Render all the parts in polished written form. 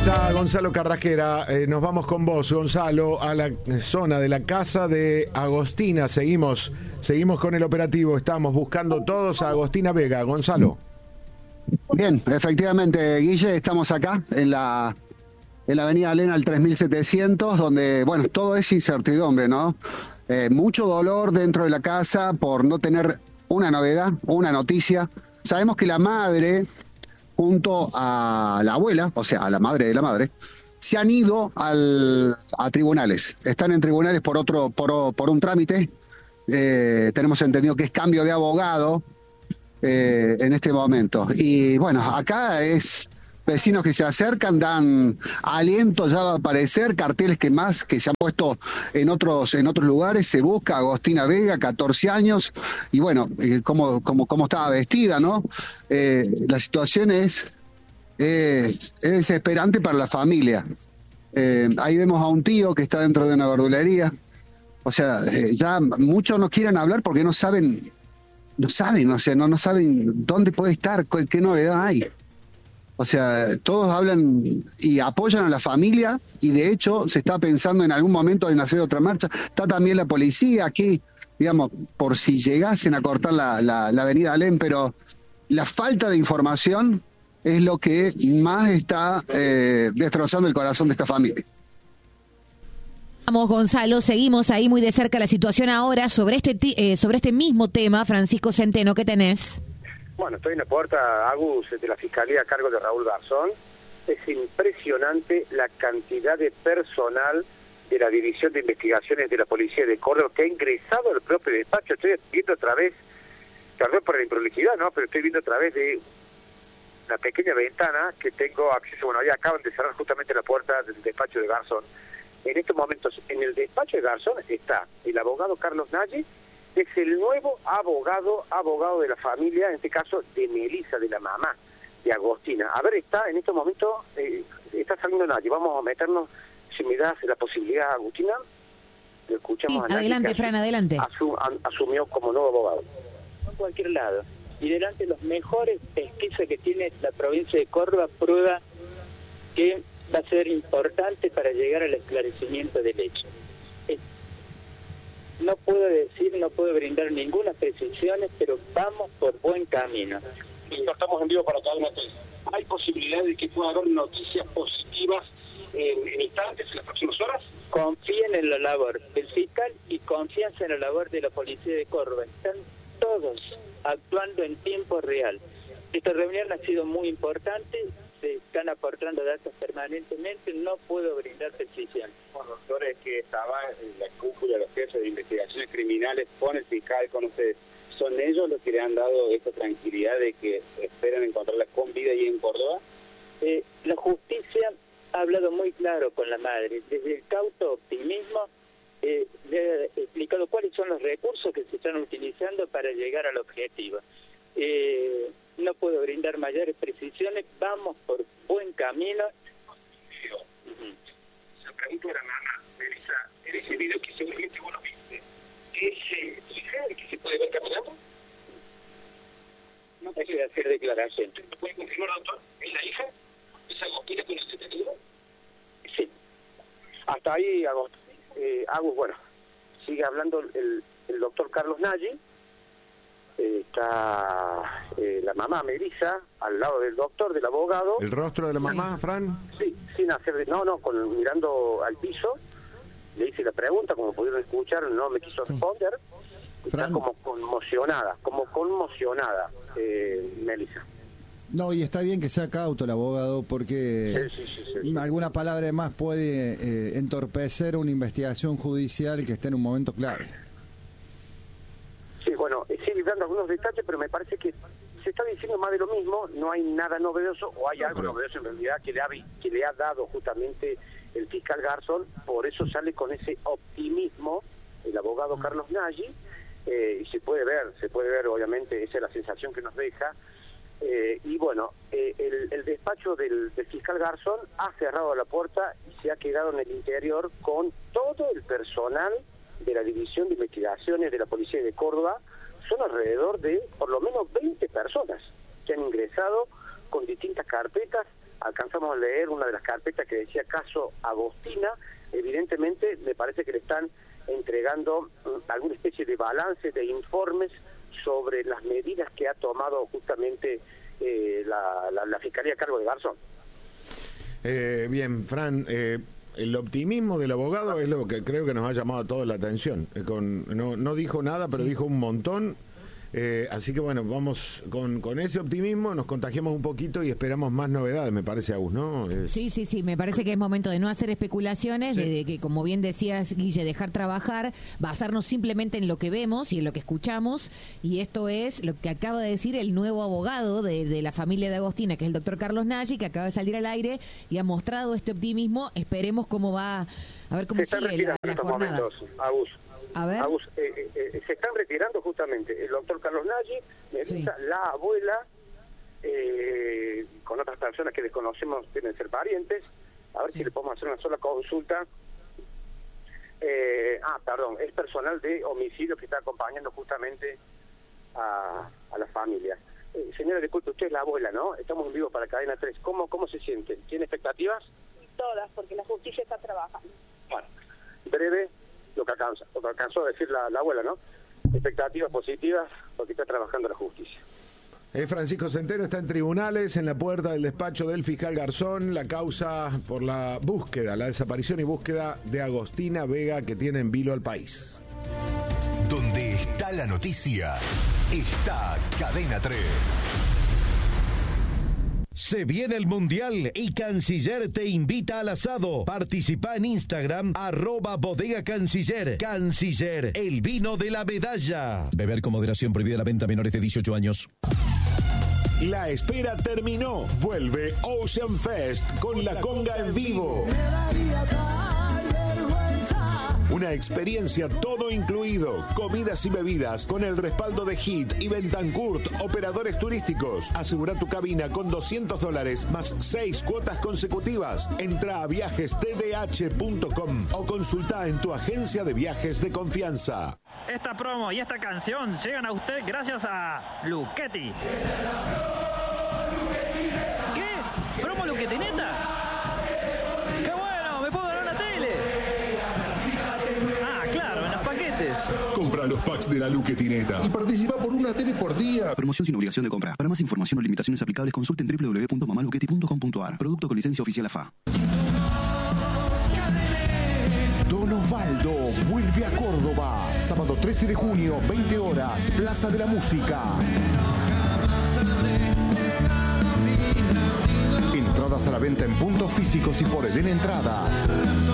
está Gonzalo Carrasquera. Nos vamos con vos, Gonzalo, a la zona de la casa de Agostina. Seguimos con el operativo. Estamos buscando todos a Agostina Vega. Gonzalo. Bien, efectivamente, Guille, estamos acá en la avenida Alena al 3700, donde, bueno, todo es incertidumbre, ¿no? Mucho dolor dentro de la casa por no tener una novedad, una noticia. Sabemos que la madre, junto a la abuela, o sea, a la madre de la madre, se han ido a tribunales. Están en tribunales por un trámite. Tenemos entendido que es cambio de abogado en este momento. Y bueno, acá es vecinos que se acercan, dan aliento, ya va a aparecer carteles que se han puesto en otros lugares. Se busca a Agostina Vega, 14 años, y bueno, cómo estaba vestida, ¿no? La situación es desesperante para la familia. Ahí vemos a un tío que está dentro de una verdulería. O sea, ya muchos no quieren hablar porque no saben, o sea, no saben dónde puede estar, qué novedad hay. O sea, todos hablan y apoyan a la familia, y de hecho se está pensando en algún momento en hacer otra marcha. Está también la policía aquí, digamos, por si llegasen a cortar la avenida Alem, pero la falta de información es lo que más está destrozando el corazón de esta familia. Vamos, Gonzalo, seguimos ahí muy de cerca la situación ahora sobre este mismo tema. Francisco Centeno, ¿qué tenés? Bueno, estoy en la puerta, Agus, de la Fiscalía a cargo de Raúl Garzón. Es impresionante la cantidad de personal de la División de Investigaciones de la Policía de Córdoba que ha ingresado al propio despacho. Estoy viendo a través, perdón por la improlijidad, ¿no? Pero estoy viendo a través de la pequeña ventana que tengo acceso. Bueno, ya acaban de cerrar justamente la puerta del despacho de Garzón. En estos momentos, en el despacho de Garzón está el abogado Carlos Nagy, que es el nuevo abogado de la familia, en este caso de Melissa, de la mamá de Agostina. A ver, está en estos momentos, está saliendo Nagy. Vamos a meternos, si me das la posibilidad, Agustina, lo escuchamos. Sí, adelante, Fran, adelante. Asumió como nuevo abogado. En cualquier lado. Y delante de los mejores pesquisas que tiene la provincia de Córdoba, prueba que va a ser importante para llegar al esclarecimiento del hecho. No puedo brindar ninguna precisión, pero vamos por buen camino. Estamos en vivo para cada una de. ¿Hay posibilidad de que pueda haber noticias positivas en instantes, en las próximas horas? Confíen en la labor del fiscal y confianza en la labor de la policía de Córdoba. Están todos actuando en tiempo real. Esta reunión ha sido muy importante, se están aportando datos permanentemente, no puedo brindar precisión. Los doctores que estaban en la cúpula, los jefes de investigaciones criminales, con el fiscal, con ustedes, ¿son ellos los que le han dado esta tranquilidad de que esperan encontrarla con vida ahí en Córdoba? La justicia ha hablado muy claro con la madre, desde el cauto optimismo, le ha explicado cuáles son los recursos que se están utilizando para llegar al objetivo. No puedo brindar mayores precisiones, vamos por buen camino. Se pregunto a la mamá, Melissa, en ese video que seguramente vos lo viste, ¿es tu hija el que se puede ver caminando? No puede hacer declaración. ¿Lo puede confirmar, doctor? ¿Es la hija? ¿Es Agostina con este tenido? Sí. Hasta ahí, Agus, bueno, sigue hablando el doctor Carlos Nagy. Está la mamá Melissa al lado del doctor, del abogado. ¿El rostro de la mamá, Fran? Sí, sin hacer mirando al piso. Le hice la pregunta, como pudieron escuchar, no me quiso responder. Está como conmocionada, Melissa. No, y está bien que sea cauto el abogado, porque sí. alguna palabra de más puede entorpecer una investigación judicial que esté en un momento clave. Sí, bueno, sigue dando algunos detalles, pero me parece que se está diciendo más de lo mismo, no hay nada novedoso, o hay algo novedoso en realidad que le ha dado justamente el fiscal Garzón, por eso sale con ese optimismo el abogado Carlos Nagy, y se puede ver, obviamente, esa es la sensación que nos deja. Y bueno, el despacho del fiscal Garzón ha cerrado la puerta y se ha quedado en el interior con todo el personal de la División de Investigaciones de la Policía de Córdoba. Son alrededor de por lo menos 20 personas que han ingresado con distintas carpetas alcanzamos a leer una de las carpetas que decía caso Agostina. Evidentemente me parece que le están entregando alguna especie de balance, de informes sobre las medidas que ha tomado justamente la Fiscalía a cargo de Garzón. Bien, Fran, el optimismo del abogado es lo que creo que nos ha llamado a todos la atención. No dijo nada, pero dijo un montón. Así que bueno, vamos con ese optimismo, nos contagiamos un poquito y esperamos más novedades, me parece, Agus, ¿no? Sí, me parece que es momento de no hacer especulaciones, de que, como bien decías, Guille, dejar trabajar, basarnos simplemente en lo que vemos y en lo que escuchamos, y esto es lo que acaba de decir el nuevo abogado de la familia de Agostina, que es el doctor Carlos Nagy, que acaba de salir al aire y ha mostrado este optimismo. Esperemos cómo va, a ver cómo sigue la jornada. Momentos, Agus. A ver. Agus, se están retirando justamente el doctor Carlos Nagy, Melissa, la abuela, con otras personas que desconocemos, deben ser parientes. A ver si le podemos hacer una sola consulta. Es personal de homicidio que está acompañando justamente a la familia. Señora, disculpe, usted es la abuela, ¿no? Estamos en vivo para Cadena 3. ¿Cómo se siente? ¿Tiene expectativas? Todas, porque la justicia está trabajando. Bueno, breve. Lo que alcanzó a decir la abuela, ¿no? Expectativas positivas porque está trabajando la justicia. Francisco Centeno está en tribunales, en la puerta del despacho del fiscal Garzón, la causa por la desaparición y búsqueda de Agostina Vega, que tiene en vilo al país. Donde está la noticia, está Cadena 3. Se viene el Mundial y Canciller te invita al asado. Participa en Instagram, @Bodega Canciller. Canciller, el vino de la medalla. Beber con moderación, prohibida la venta a menores de 18 años. La espera terminó. Vuelve Ocean Fest con la conga en vivo. Una experiencia todo incluido, comidas y bebidas, con el respaldo de Hit y Bentancourt, operadores turísticos. Asegura tu cabina con $200 más 6 cuotas consecutivas. Entra a viajestdh.com o consulta en tu agencia de viajes de confianza. Esta promo y esta canción llegan a usted gracias a Luchetti. ¿Qué? ¿Promo Luchetti, neta? ¡Qué bueno! ¡Me puedo ganar una tele! Ah, claro, en los paquetes. Compra los packs de la Luchetineta y participa por una tele por día. Promoción sin obligación de compra. Para más información o limitaciones aplicables, consulten www.mamaluchetti.com.ar. Producto con licencia oficial AFA. Don Osvaldo vuelve a Córdoba. Sábado 13 de junio, 20 horas, Plaza de la Música. Entradas a la venta en puntos físicos y por Eden Entradas.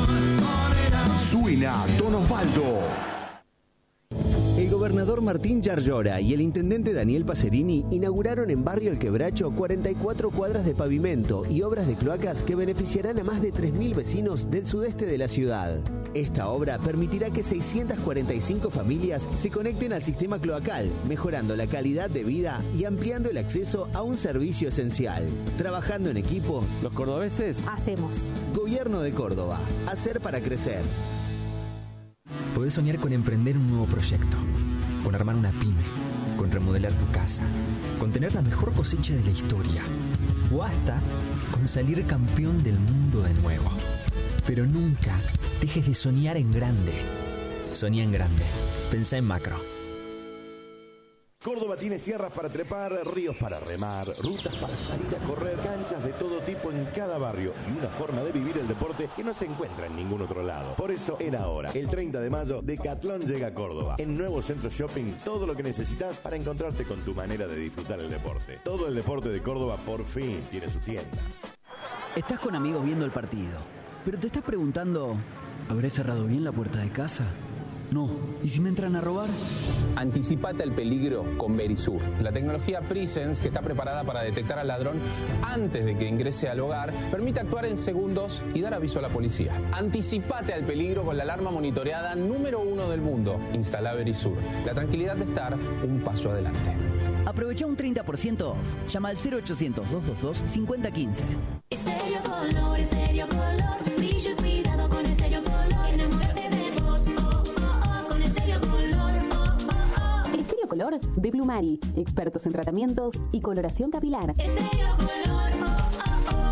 Suena Don Osvaldo. El gobernador Martín Yarlora y el intendente Daniel Pacerini inauguraron en Barrio El Quebracho 44 cuadras de pavimento y obras de cloacas que beneficiarán a más de 3.000 vecinos del sudeste de la ciudad. Esta obra permitirá que 645 familias se conecten al sistema cloacal, mejorando la calidad de vida y ampliando el acceso a un servicio esencial. Trabajando en equipo, los cordobeses hacemos. Gobierno de Córdoba. Hacer para crecer. Podés soñar con emprender un nuevo proyecto, con armar una pyme, con remodelar tu casa, con tener la mejor cosecha de la historia, o hasta con salir campeón del mundo de nuevo. Pero nunca dejes de soñar en grande. Soñá en grande. Pensá en macro. Córdoba tiene sierras para trepar, ríos para remar, rutas para salir a correr, canchas de todo tipo en cada barrio y una forma de vivir el deporte que no se encuentra en ningún otro lado. Por eso era hora. El 30 de mayo, Decathlon llega a Córdoba. En Nuevo Centro Shopping, todo lo que necesitas para encontrarte con tu manera de disfrutar el deporte. Todo el deporte de Córdoba por fin tiene su tienda. Estás con amigos viendo el partido, pero te estás preguntando, ¿habré cerrado bien la puerta de casa? No. ¿Y si me entran a robar? Anticipate al peligro con Verisur, la tecnología Presence que está preparada para detectar al ladrón antes de que ingrese al hogar, permite actuar en segundos y dar aviso a la policía. Anticipate al peligro con la alarma monitoreada número 1 del mundo. Instala Verisur, la tranquilidad de estar un paso adelante. Aprovecha un 30% off. Llama al 0800-222-5015. Estéreo Color, Estéreo Color. Dice cuidado con Estéreo Color. Enamórate de vos, con Estéreo Color, Estéreo Color de Blumari. Expertos en tratamientos y coloración capilar. Estéreo Color,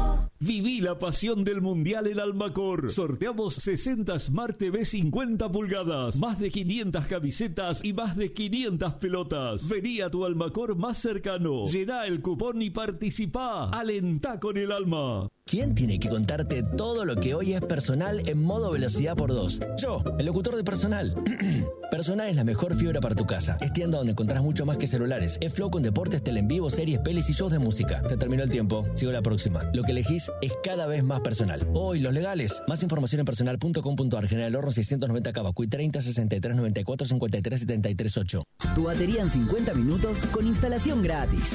Viví la pasión del Mundial en Almacor. Sorteamos 60 Smart TV 50 pulgadas, más de 500 camisetas y más de 500 pelotas. Vení a tu Almacor más cercano, llená el cupón y participá. Alentá con el alma. ¿Quién tiene que contarte todo lo que hoy es Personal en modo velocidad por 2? Yo, el locutor de Personal. Personal es la mejor fibra para tu casa. Es tienda donde encontrás mucho más que celulares. Es Flow con deportes, tele en vivo, series, pelis y shows de música. Se terminó el tiempo. Sigo la próxima. Lo que elegís es cada vez más Personal. Hoy, los legales. Más información en personal.com.ar. General Horno 690 Cavacuy 30 63 94 53 73 8. Tu batería en 50 minutos con instalación gratis.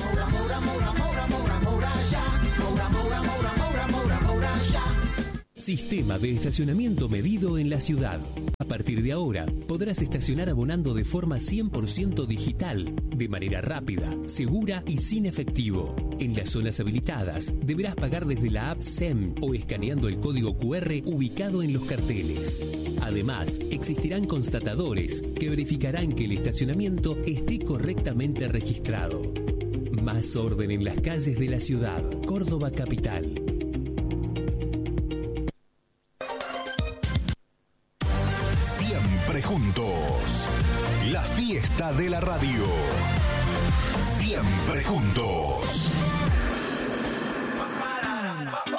Sistema de estacionamiento medido en la ciudad. A partir de ahora, podrás estacionar abonando de forma 100% digital, de manera rápida, segura y sin efectivo. En las zonas habilitadas, deberás pagar desde la app SEM o escaneando el código QR ubicado en los carteles. Además, existirán constatadores que verificarán que el estacionamiento esté correctamente registrado. Más orden en las calles de la ciudad. Córdoba Capital. Siempre juntos. La fiesta de la radio. Siempre juntos.